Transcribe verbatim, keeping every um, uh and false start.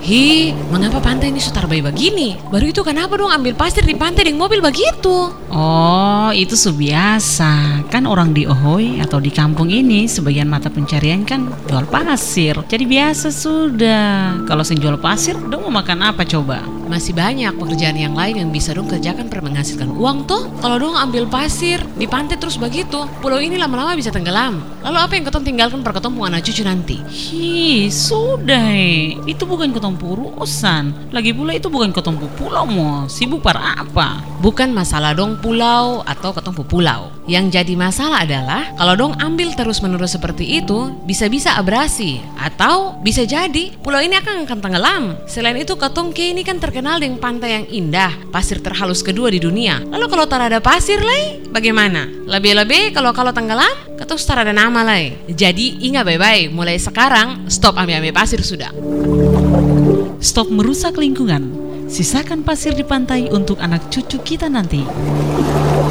Hi, mengapa pantai ini sutar bayi begini? Baru itu kenapa dong ambil pasir di pantai dengan mobil begitu? Oh, itu subiasa. Kan orang di Ohoi atau di kampung ini sebagian mata pencarian kan jual pasir. Jadi biasa sudah. Kalau sing jual pasir, dong mau makan apa coba? Masih banyak pekerjaan yang lain yang bisa dong kerjakan per menghasilkan uang tuh. Kalau dong ambil pasir di pantai terus begitu, pulau ini lama-lama bisa tenggelam. Lalu apa yang ketong tinggalkan per ketong anak cucu nanti? Hi, sudah eh. Itu bukan ketong urusan. Lagi pula itu bukan ketong pulau mo. Sibuk para apa? Bukan masalah dong pulau atau ketong pulau. Yang jadi masalah adalah kalau dong ambil terus-menerus seperti itu, bisa-bisa abrasi atau bisa jadi pulau ini akan akan tenggelam. Selain itu ketong ke ini kan terkenal dengan pantai yang indah, pasir terhalus kedua di dunia. Lalu kalau tak ada pasir lay, bagaimana? Lebih-lebih kalau kalau tenggelam, ketong tak ada nama lay. Jadi ingat baik-baik, mulai sekarang stop ambil-ambil pasir sudah. Stop merusak lingkungan. Sisakan pasir di pantai untuk anak cucu kita nanti.